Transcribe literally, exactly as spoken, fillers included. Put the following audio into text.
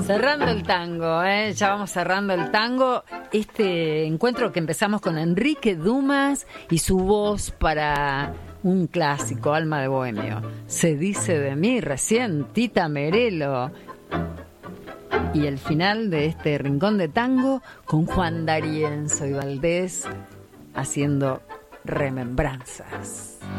Cerrando el tango, ¿eh? Ya vamos cerrando el tango. Este encuentro que empezamos con Enrique Dumas y su voz para un clásico, Alma de Bohemio. Se dice de mí recién, Tita Merelo. Y el final de este rincón de tango con Juan D'Arienzo y Valdés haciendo remembranzas.